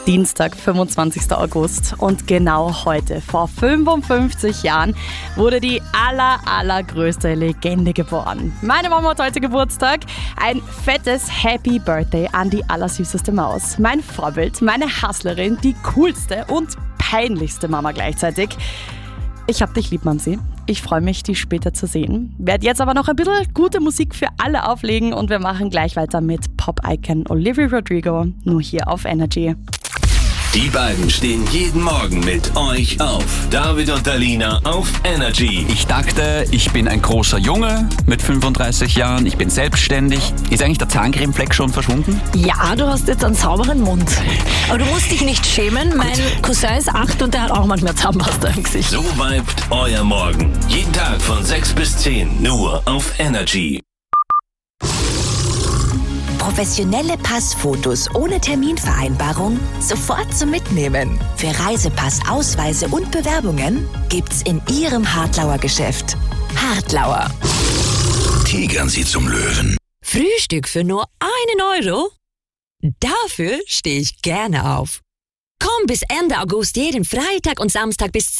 Dienstag, 25. August. Und genau heute, vor 55 Jahren, wurde die allergrößte Legende geboren. Meine Mama hat heute Geburtstag. Ein fettes Happy Birthday an die allersüßeste Maus. Mein Vorbild, meine Hustlerin, die coolste und peinlichste Mama gleichzeitig. Ich hab dich lieb, Mamsi. Ich freue mich, dich später zu sehen. Werd jetzt aber noch ein bisschen gute Musik für alle auflegen und wir machen gleich weiter mit Pop-Icon Olivia Rodrigo, nur hier auf Energy. Die beiden stehen jeden Morgen mit euch auf. David und Alina auf Energy. Ich dachte, ich bin ein großer Junge mit 35 Jahren. Ich bin selbstständig. Ist eigentlich der Zahncremefleck schon verschwunden? Ja, du hast jetzt einen sauberen Mund. Aber du musst dich nicht schämen. Mein Cousin ist 8 und der hat auch manchmal Zahnpasta im Gesicht. So vibet euer Morgen. Jeden Tag von 6 bis 10. Nur auf Energy. Professionelle Passfotos ohne Terminvereinbarung sofort zum Mitnehmen. Für Reisepass, Ausweise und Bewerbungen gibt's in Ihrem Hartlauer Geschäft. Hartlauer. Tigern Sie zum Löwen. Frühstück für nur 1 Euro? Dafür stehe ich gerne auf. Komm bis Ende August jeden Freitag und Samstag bis